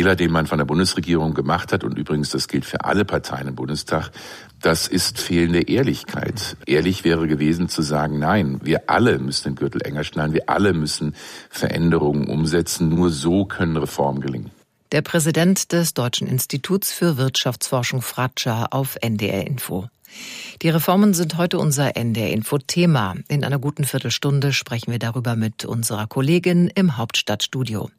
Fehler, den man von der Bundesregierung gemacht hat, und übrigens, das gilt für alle Parteien im Bundestag, das ist fehlende Ehrlichkeit. Ehrlich wäre gewesen zu sagen, nein, wir alle müssen den Gürtel enger schnallen, wir alle müssen Veränderungen umsetzen, nur so können Reformen gelingen. Der Präsident des Deutschen Instituts für Wirtschaftsforschung Fratscher auf NDR Info. Die Reformen sind heute unser NDR Info Thema. In einer guten Viertelstunde sprechen wir darüber mit unserer Kollegin im Hauptstadtstudio.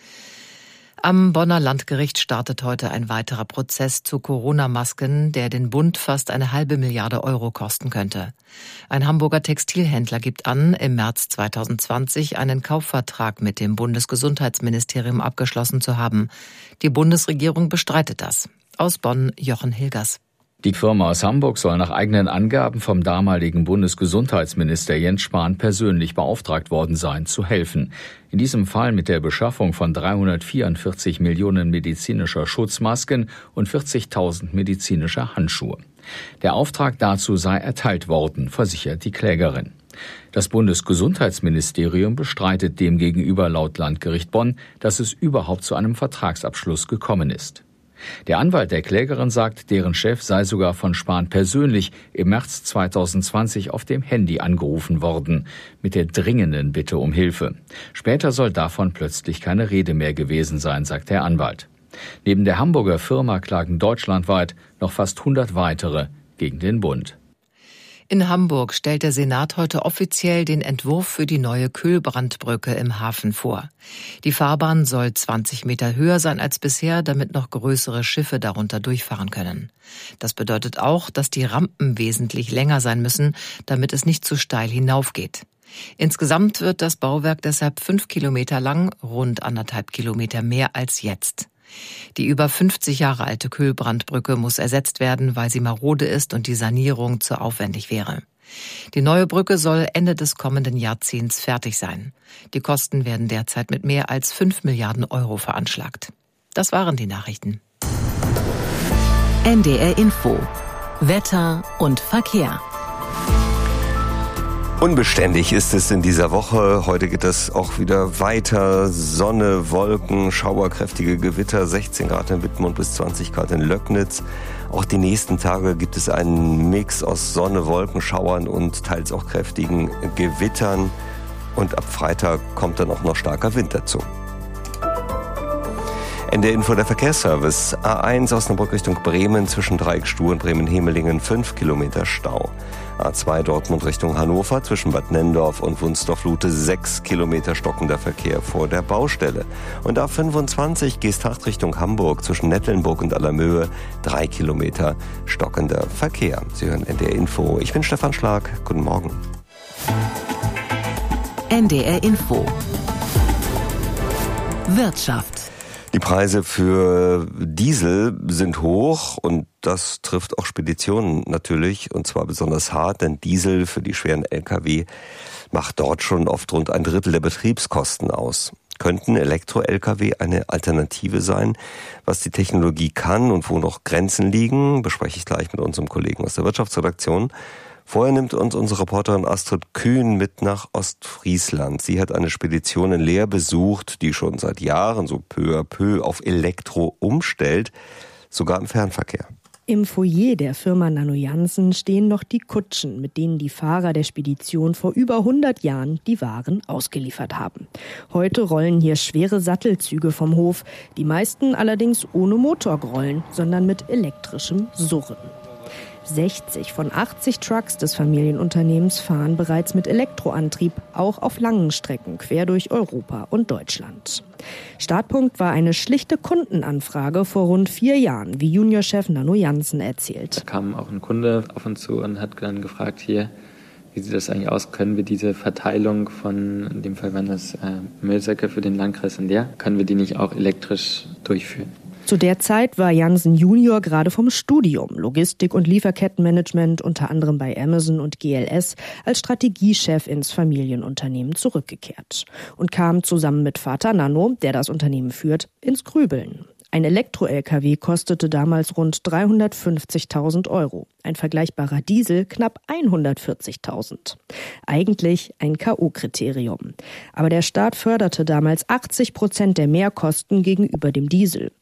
Am Bonner Landgericht startet heute ein weiterer Prozess zu Corona-Masken, der den Bund fast 1,5 Milliarde Euro kosten könnte. Ein Hamburger Textilhändler gibt an, im März 2020 einen Kaufvertrag mit dem Bundesgesundheitsministerium abgeschlossen zu haben. Die Bundesregierung bestreitet das. Aus Bonn Jochen Hilgers. Die Firma aus Hamburg soll nach eigenen Angaben vom damaligen Bundesgesundheitsminister Jens Spahn persönlich beauftragt worden sein, zu helfen. In diesem Fall mit der Beschaffung von 344 Millionen medizinischer Schutzmasken und 40.000 medizinischer Handschuhe. Der Auftrag dazu sei erteilt worden, versichert die Klägerin. Das Bundesgesundheitsministerium bestreitet demgegenüber laut Landgericht Bonn, dass es überhaupt zu einem Vertragsabschluss gekommen ist. Der Anwalt der Klägerin sagt, deren Chef sei sogar von Spahn persönlich im März 2020 auf dem Handy angerufen worden, mit der dringenden Bitte um Hilfe. Später soll davon plötzlich keine Rede mehr gewesen sein, sagt der Anwalt. Neben der Hamburger Firma klagen deutschlandweit noch fast 100 weitere gegen den Bund. In Hamburg stellt der Senat heute offiziell den Entwurf für die neue Kühlbrandbrücke im Hafen vor. Die Fahrbahn soll 20 Meter höher sein als bisher, damit noch größere Schiffe darunter durchfahren können. Das bedeutet auch, dass die Rampen wesentlich länger sein müssen, damit es nicht zu steil hinaufgeht. Insgesamt wird das Bauwerk deshalb 5 Kilometer lang, rund 1,5 Kilometer mehr als jetzt. Die über 50 Jahre alte Kühlbrandbrücke muss ersetzt werden, weil sie marode ist und die Sanierung zu aufwendig wäre. Die neue Brücke soll Ende des kommenden Jahrzehnts fertig sein. Die Kosten werden derzeit mit mehr als 5 Milliarden Euro veranschlagt. Das waren die Nachrichten. NDR Info. Wetter und Verkehr. Unbeständig ist es in dieser Woche. Heute geht es auch wieder weiter. Sonne, Wolken, schauerkräftige Gewitter, 16 Grad in Wittmund bis 20 Grad in Löcknitz. Auch die nächsten Tage gibt es einen Mix aus Sonne, Wolken, Schauern und teils auch kräftigen Gewittern. Und ab Freitag kommt dann auch noch starker Wind dazu. NDR Info, der Verkehrsservice. A1 Osnabrück Richtung Bremen zwischen Dreieckstuhl und Bremen-Hemelingen 5 Kilometer Stau. A2 Dortmund Richtung Hannover zwischen Bad Nenndorf und Wunstorf-Lute 6 Kilometer stockender Verkehr vor der Baustelle. Und A25 Geesthacht Richtung Hamburg zwischen Nettlenburg und Allermöhe 3 Kilometer stockender Verkehr. Sie hören NDR Info. Ich bin Stefan Schlag. Guten Morgen. NDR Info. Wirtschaft. Die Preise für Diesel sind hoch und das trifft auch Speditionen natürlich, und zwar besonders hart, denn Diesel für die schweren Lkw macht dort schon oft rund 1/3 der Betriebskosten aus. Könnten Elektro-Lkw eine Alternative sein? Was die Technologie kann und wo noch Grenzen liegen, bespreche ich gleich mit unserem Kollegen aus der Wirtschaftsredaktion. Vorher nimmt uns unsere Reporterin Astrid Kühn mit nach Ostfriesland. Sie hat eine Spedition in Leer besucht, die schon seit Jahren so peu à peu auf Elektro umstellt, sogar im Fernverkehr. Im Foyer der Firma Nanojansen stehen noch die Kutschen, mit denen die Fahrer der Spedition vor über 100 Jahren die Waren ausgeliefert haben. Heute rollen hier schwere Sattelzüge vom Hof, die meisten allerdings ohne Motorgrollen, sondern mit elektrischem Surren. 60 von 80 Trucks des Familienunternehmens fahren bereits mit Elektroantrieb, auch auf langen Strecken quer durch Europa und Deutschland. Startpunkt war eine schlichte Kundenanfrage vor rund 4 Jahren, wie Juniorchef Nanojansen erzählt. Da kam auch ein Kunde auf uns zu und hat dann gefragt, hier, wie sieht das eigentlich aus? Können wir diese Verteilung von, in dem Fall waren das Müllsäcke für den Landkreis in Leer, können wir die nicht auch elektrisch durchführen? Zu der Zeit war Jansen Junior gerade vom Studium Logistik- und Lieferkettenmanagement unter anderem bei Amazon und GLS als Strategiechef ins Familienunternehmen zurückgekehrt und kam zusammen mit Vater Nano, der das Unternehmen führt, ins Grübeln. Ein Elektro-LKW kostete damals rund 350.000 Euro. Ein vergleichbarer Diesel knapp 140.000. Eigentlich ein K.O.-Kriterium. Aber der Staat förderte damals 80% der Mehrkosten gegenüber dem Diesel.